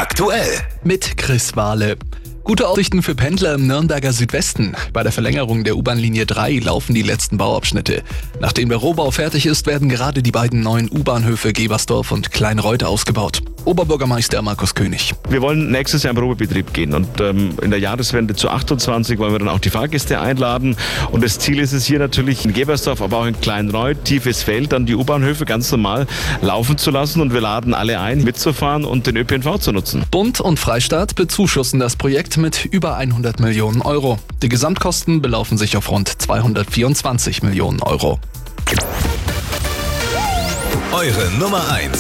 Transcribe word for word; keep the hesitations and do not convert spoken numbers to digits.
Aktuell Mit Chris Wahle. Gute Aussichten für Pendler im Nürnberger Südwesten. Bei der Verlängerung der U-Bahn-Linie drei laufen die letzten Bauabschnitte. Nachdem der Rohbau fertig ist, werden gerade die beiden neuen U-Bahnhöfe Gebersdorf und Kleinreuth ausgebaut. Oberbürgermeister Markus König. Wir wollen nächstes Jahr im Probebetrieb gehen und ähm, in der Jahreswende zu achtundzwanzig wollen wir dann auch die Fahrgäste einladen. Und das Ziel ist es hier natürlich in Gebersdorf, aber auch in Kleinreuth, tiefes Feld, dann die U-Bahnhöfe ganz normal laufen zu lassen. Und wir laden alle ein, mitzufahren und den Ö P N V zu nutzen. Bund und Freistaat bezuschussen das Projekt mit über hundert Millionen Euro. Die Gesamtkosten belaufen sich auf rund zweihundertvierundzwanzig Millionen Euro. eure Nummer eins